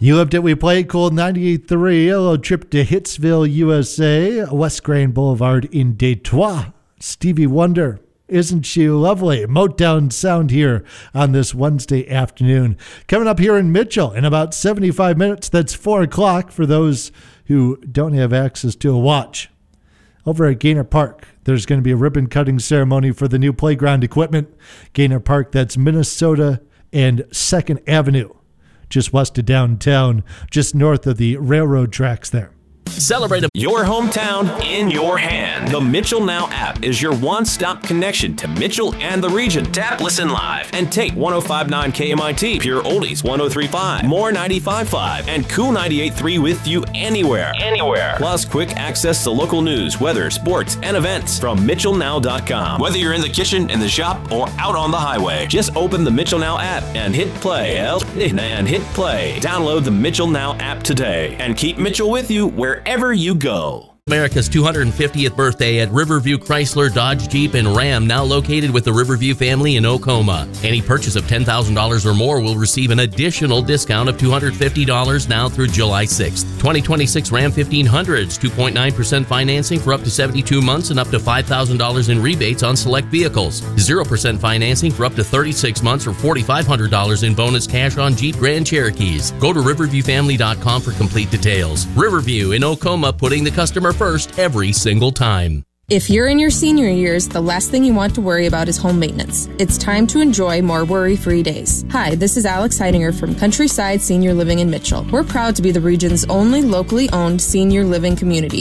You Lived It, We Played, Cool 98.3, a little trip to Hitsville, USA, West Grand Boulevard in Detroit. Stevie Wonder, Isn't She Lovely? Motown sound here on this Wednesday afternoon. Coming up here in Mitchell in about 75 minutes, that's 4 o'clock for those who don't have access to a watch. Over at Gaynor Park, there's going to be a ribbon cutting ceremony for the new playground equipment. Gaynor Park, that's Minnesota and 2nd Avenue. Just west of downtown, just north of the railroad tracks there. Celebrate your hometown in your hand. The Mitchell Now app is your one-stop connection to Mitchell and the region. Tap, listen live, and take 105.9 KMIT, Pure Oldies 103.5, More 95.5, and Cool 98.3 with you anywhere. Plus, quick access to local news, weather, sports, and events from MitchellNow.com. Whether you're in the kitchen, in the shop, or out on the highway, just open the Mitchell Now app and hit play. Download the Mitchell Now app today and keep Mitchell with you wherever you go. America's 250th birthday at Riverview Chrysler, Dodge, Jeep, and Ram, now located with the Riverview family in Oklahoma. Any purchase of $10,000 or more will receive an additional discount of $250 now through July 6th. 2026 Ram 1500s, 2.9% financing for up to 72 months and up to $5,000 in rebates on select vehicles. 0% financing for up to 36 months or $4,500 in bonus cash on Jeep Grand Cherokees. Go to riverviewfamily.com for complete details. Riverview in Oklahoma, putting the customer first every single time. If you're in your senior years, the last thing you want to worry about is home maintenance. It's time to enjoy more worry-free days. Hi, this is Alex Heidinger from Countryside Senior Living in Mitchell. We're proud to be the region's only locally owned senior living community.